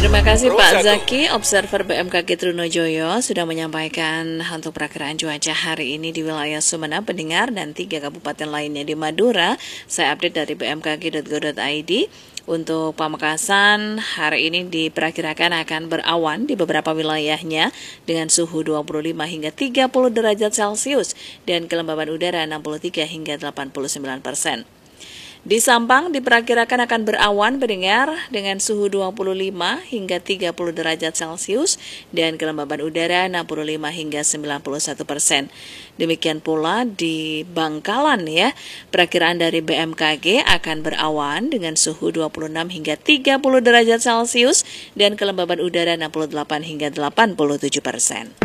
Terima kasih Pak Zaki, observer BMKG Trunojoyo sudah menyampaikan untuk perakiraan cuaca hari ini di wilayah Sumeneb, Pendengar, dan 3 kabupaten lainnya di Madura. Saya update dari bmkg.go.id. Untuk Pamekasan, hari ini diperkirakan akan berawan di beberapa wilayahnya dengan suhu 25 hingga 30 derajat Celcius dan kelembaban udara 63 hingga 89%. Di Sampang diperkirakan akan berawan, Pendengar, dengan suhu 25 hingga 30 derajat Celcius dan kelembaban udara 65 hingga 91%. Demikian pula di Bangkalan ya, perakiraan dari BMKG akan berawan dengan suhu 26 hingga 30 derajat Celcius dan kelembaban udara 68 hingga 87%.